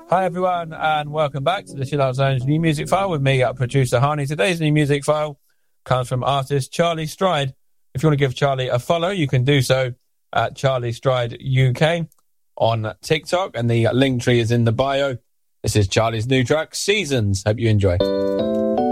Hi everyone, and welcome back to the Chill Out Zone's new music file with me, producer Harney. Today's new music file comes from artist Charlie Stride. If you want to give Charlie a follow, you can do so at Charlie Stride UK on TikTok, and the link tree is in the bio. This is Charlie's new track, Seasons. Hope you enjoy.